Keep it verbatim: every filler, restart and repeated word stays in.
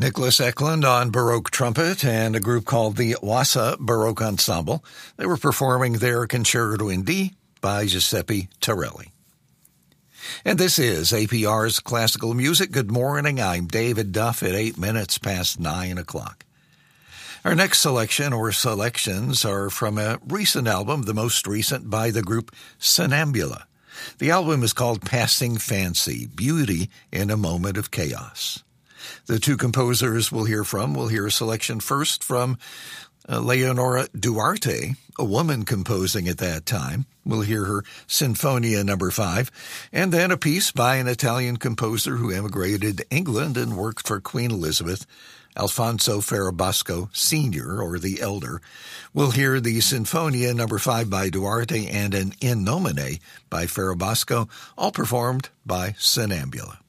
Nicholas Eklund on Baroque trumpet and a group called the Wassa Baroque Ensemble. They were performing their Concerto in D by Giuseppe Torelli. And this is A P R's Classical Music. Good morning. I'm David Duff at eight minutes past nine o'clock. Our next selection or selections are from a recent album, the most recent by the group Sonambula. The album is called Passing Fancy, Beauty in a Moment of Chaos. The two composers we'll hear from will hear a selection first from uh, Leonora Duarte, a woman composing at that time. We'll hear her Sinfonia number five, and then a piece by an Italian composer who emigrated to England and worked for Queen Elizabeth, Alfonso Ferrabosco Senior, or the Elder. We'll hear the Sinfonia number five by Duarte and an In Nomine by Ferrabosco, all performed by Sonambula.